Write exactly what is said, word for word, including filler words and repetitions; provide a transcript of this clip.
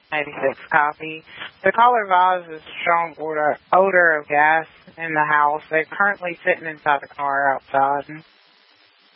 eighty-six copy. The caller advises strong odor, odor of gas in the house. They're currently sitting inside the car outside.